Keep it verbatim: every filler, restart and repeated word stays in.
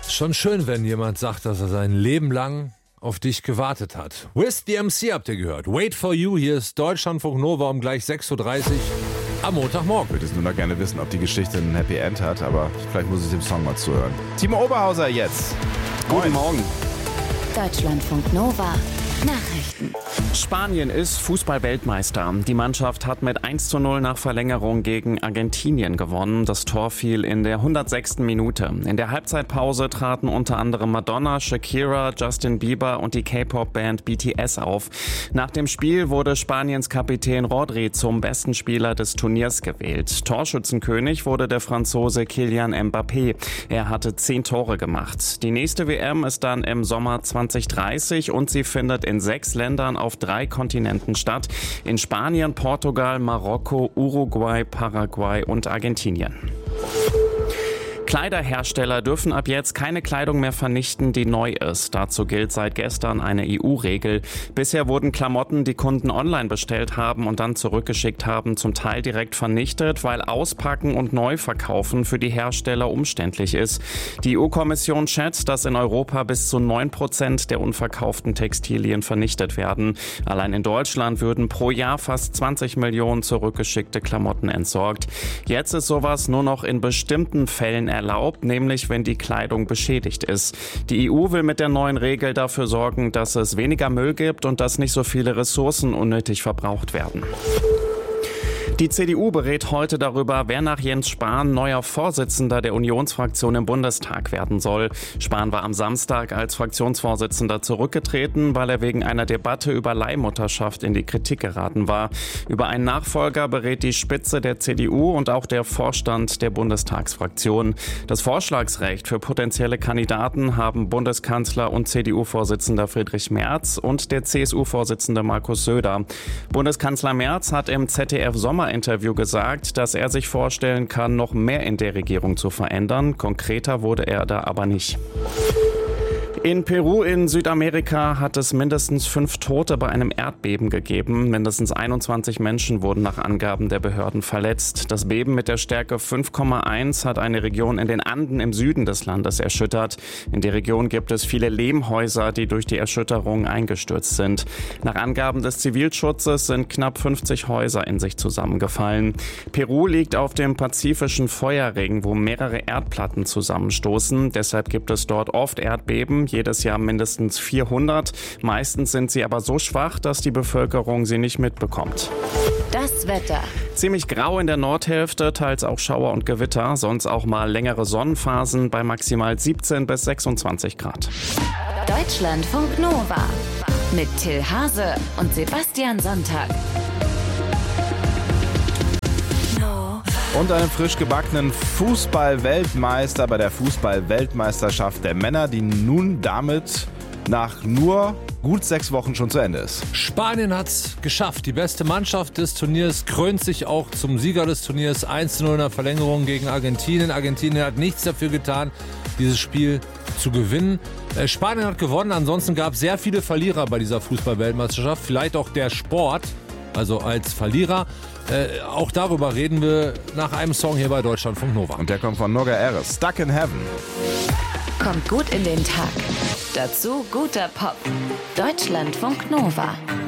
Schon schön, wenn jemand sagt, dass er sein Leben lang auf dich gewartet hat. With the M C habt ihr gehört. Wait for you. Hier ist Deutschlandfunk Nova um gleich sechs Uhr dreißig am Montagmorgen. Ich würde es nur noch gerne wissen, ob die Geschichte ein Happy End hat, aber vielleicht muss ich dem Song mal zuhören. Timo Oberhauser jetzt. Guten Morgen. Deutschlandfunk Nova. Nachrichten. Spanien ist Fußball-Weltmeister. Die Mannschaft hat mit eins zu null nach Verlängerung gegen Argentinien gewonnen. Das Tor fiel in der hundertsechsten Minute. In der Halbzeitpause traten unter anderem Madonna, Shakira, Justin Bieber und die K-Pop-Band B T S auf. Nach dem Spiel wurde Spaniens Kapitän Rodri zum besten Spieler des Turniers gewählt. Torschützenkönig wurde der Franzose Kylian Mbappé. Er hatte zehn Tore gemacht. Die nächste W M ist dann im Sommer zwanzig dreißig und sie findet in sechs Ländern auf drei Kontinenten statt. In Spanien, Portugal, Marokko, Uruguay, Paraguay und Argentinien. Kleiderhersteller dürfen ab jetzt keine Kleidung mehr vernichten, die neu ist. Dazu gilt seit gestern eine E U-Regel. Bisher wurden Klamotten, die Kunden online bestellt haben und dann zurückgeschickt haben, zum Teil direkt vernichtet, weil Auspacken und Neuverkaufen für die Hersteller umständlich ist. Die E U-Kommission schätzt, dass in Europa bis zu neun Prozent der unverkauften Textilien vernichtet werden. Allein in Deutschland würden pro Jahr fast zwanzig Millionen zurückgeschickte Klamotten entsorgt. Jetzt ist sowas nur noch in bestimmten Fällen erlaubt, nämlich wenn die Kleidung beschädigt ist. Die E U will mit der neuen Regel dafür sorgen, dass es weniger Müll gibt und dass nicht so viele Ressourcen unnötig verbraucht werden. Die C D U berät heute darüber, wer nach Jens Spahn neuer Vorsitzender der Unionsfraktion im Bundestag werden soll. Spahn war am Samstag als Fraktionsvorsitzender zurückgetreten, weil er wegen einer Debatte über Leihmutterschaft in die Kritik geraten war. Über einen Nachfolger berät die Spitze der C D U und auch der Vorstand der Bundestagsfraktion. Das Vorschlagsrecht für potenzielle Kandidaten haben Bundeskanzler und C D U-Vorsitzender Friedrich Merz und der C S U-Vorsitzende Markus Söder. Bundeskanzler Merz hat im Z D F-Sommer Interview gesagt, dass er sich vorstellen kann, noch mehr in der Regierung zu verändern. Konkreter wurde er da aber nicht. In Peru in Südamerika hat es mindestens fünf Tote bei einem Erdbeben gegeben. Mindestens einundzwanzig Menschen wurden nach Angaben der Behörden verletzt. Das Beben mit der Stärke fünf Komma eins hat eine Region in den Anden im Süden des Landes erschüttert. In der Region gibt es viele Lehmhäuser, die durch die Erschütterung eingestürzt sind. Nach Angaben des Zivilschutzes sind knapp fünfzig Häuser in sich zusammengefallen. Peru liegt auf dem pazifischen Feuerring, wo mehrere Erdplatten zusammenstoßen. Deshalb gibt es dort oft Erdbeben. Jedes Jahr mindestens vierhundert. Meistens sind sie aber so schwach, dass die Bevölkerung sie nicht mitbekommt. Das Wetter. Ziemlich grau in der Nordhälfte, teils auch Schauer und Gewitter. Sonst auch mal längere Sonnenphasen bei maximal siebzehn bis sechsundzwanzig Grad. Deutschlandfunk Nova. Mit Till Hase und Sebastian Sonntag. Und einen frisch gebackenen Fußball-Weltmeister bei der Fußball-Weltmeisterschaft der Männer, die nun damit nach nur gut sechs Wochen schon zu Ende ist. Spanien hat's geschafft. Die beste Mannschaft des Turniers krönt sich auch zum Sieger des Turniers. eins zu null in der Verlängerung gegen Argentinien. Argentinien hat nichts dafür getan, dieses Spiel zu gewinnen. Spanien hat gewonnen. Ansonsten gab es sehr viele Verlierer bei dieser Fußball-Weltmeisterschaft. Vielleicht auch der Sport, also als Verlierer. Äh, auch darüber reden wir nach einem Song hier bei Deutschlandfunk Nova. Und der kommt von Noga Eres, Stuck in Heaven. Kommt gut in den Tag. Dazu guter Pop. Deutschlandfunk Nova.